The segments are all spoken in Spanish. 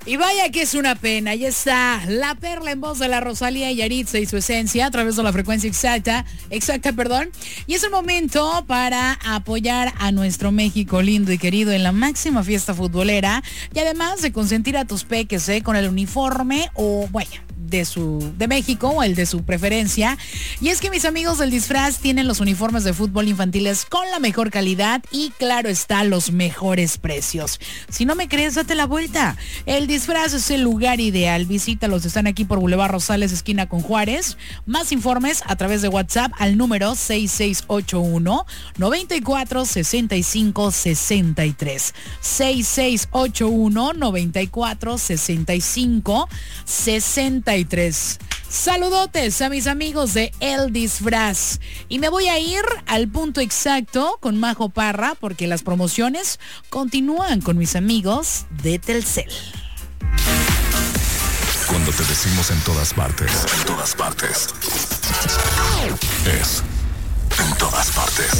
Y vaya que es una pena, ahí está la perla en voz de la Rosalía y Yaritza y su esencia a través de la frecuencia exacta, y es el momento para apoyar a nuestro México lindo y querido en la máxima fiesta futbolera y además de consentir a tus peques con el uniforme o vaya de México o el de su preferencia. Y es que mis amigos del disfraz tienen los uniformes de fútbol infantiles con la mejor calidad y claro está, los mejores precios. Si no me crees, date la vuelta. El disfraz es el lugar ideal. Visítalos, están aquí por Boulevard Rosales, esquina con Juárez. Más informes a través de WhatsApp al número 6681-946563. 6681-946563. Saludotes a mis amigos de El Disfraz. Y me voy a ir al punto exacto con Majo Parra porque las promociones continúan con mis amigos de Telcel. Cuando te decimos en todas partes, es en todas partes.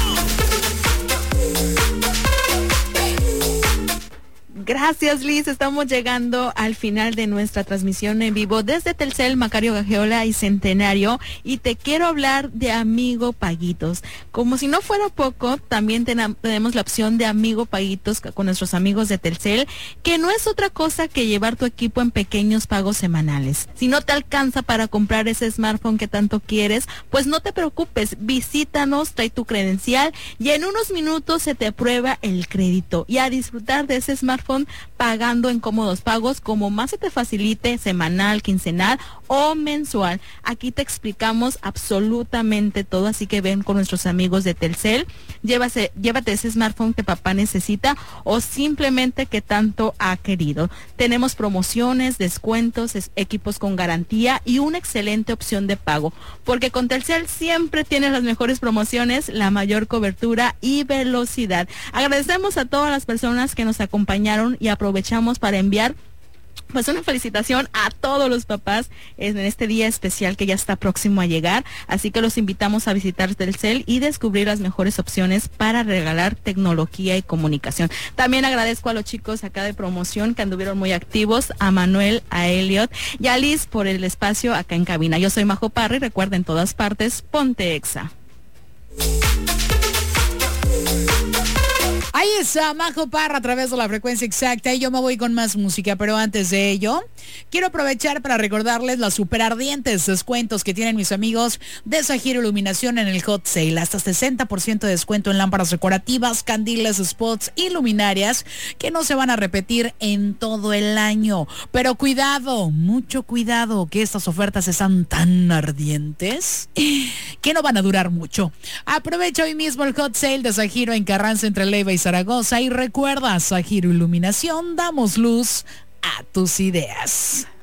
Gracias, Liz. Estamos llegando al final de nuestra transmisión en vivo desde Telcel, Macario Gajeola y Centenario. Y te quiero hablar de Amigo Paguitos. Como si no fuera poco, también tenemos la opción de Amigo Paguitos con nuestros amigos de Telcel, que no es otra cosa que llevar tu equipo en pequeños pagos semanales. Si no te alcanza para comprar ese smartphone que tanto quieres, pues no te preocupes. Visítanos, trae tu credencial y en unos minutos se te aprueba el crédito. Y a disfrutar de ese smartphone pagando en cómodos pagos como más se te facilite, semanal, quincenal o mensual. Aquí te explicamos absolutamente todo, así que ven con nuestros amigos de Telcel, llévate ese smartphone que papá necesita o simplemente que tanto ha querido. Tenemos promociones, descuentos, equipos con garantía y una excelente opción de pago, porque con Telcel siempre tienes las mejores promociones, la mayor cobertura y velocidad. Agradecemos a todas las personas que nos acompañaron y aprovechamos para enviar pues una felicitación a todos los papás en este día especial que ya está próximo a llegar, así que los invitamos a visitar Telcel y descubrir las mejores opciones para regalar tecnología y comunicación. También agradezco a los chicos acá de promoción que anduvieron muy activos, a Manuel, a Elliot y a Liz por el espacio acá en cabina. Yo soy Majo Parra y recuerda, en todas partes, ponte Exa. Ahí está Majo Parra a través de la frecuencia exacta y yo me voy con más música, pero antes de ello quiero aprovechar para recordarles los super ardientes descuentos que tienen mis amigos de Zahiro Iluminación en el Hot Sale. Hasta 60% de descuento en lámparas decorativas, candiles, spots y luminarias que no se van a repetir en todo el año. Pero cuidado, mucho cuidado, que estas ofertas están tan ardientes que no van a durar mucho. Aprovecha hoy mismo el Hot Sale de Zahiro en Carranza entre Leiva y Zaragoza y recuerda, Zahiro Iluminación, damos luz a tus ideas.